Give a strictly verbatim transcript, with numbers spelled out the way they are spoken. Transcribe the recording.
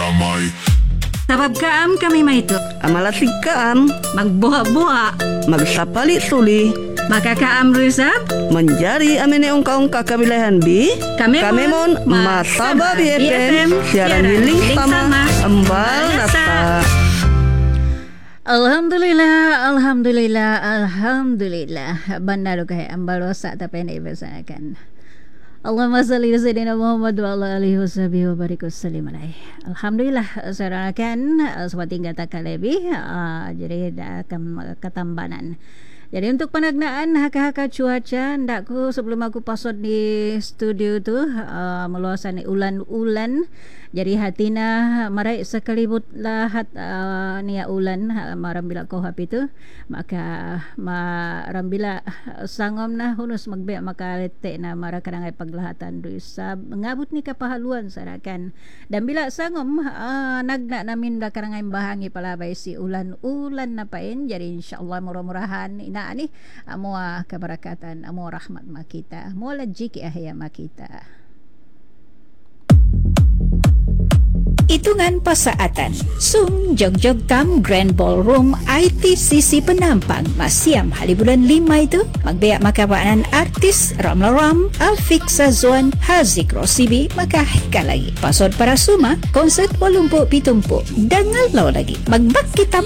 damay. Sabab kaam kami mahito. Amalasig kaam, Magbuha-buha. magsapali-suli, Makakaam Rizab. menjari amin yung kaong kakabilahan bi. Kami Kami mon Masaba B F M, siaran hiling sama, embal nasa. Alhamdulillah, Alhamdulillah, Alhamdulillah. Bandar kaya ambal wasak tapi nak bersanakan. Allahumma salli ala sayyidina Muhammad wa ala alihi washabihi wa barik wasallim alaihi. Alhamdulillah, saya akan sebab tinggal tak lebih uh, jadi akan ketambanan. Jadi untuk penagnaan haka-haka cuaca, ndakku sebelum aku pasot di studio tu uh, meluasan ulan-ulan. Jadi hatina marai sekaliput lahat uh, niya ulan uh, marambila ko hapi tu maka marambila sangom na hunus magbe makalete na mara kanangay paglahatan do sa ngabot ni kapahaluan sarakan dan bila sangom uh, nagna namin da kanangay bahangi palabay si ulan-ulan na pain jadi insyaallah murah-murahan ina ani amo kabarakatan amo rahmat makita mo lajiki ahya makita. Hitungan pasaatan Sung Jogjog Tam Grand Ballroom I T C C Penampang Masiam hari bulan lima itu magbiak makabaanan artis Ramla Ram Alfik Sazwan Hazik Rosibi makahika lagi pasod para suma konsert walumpu pitumpu dangal law lagi magbak kita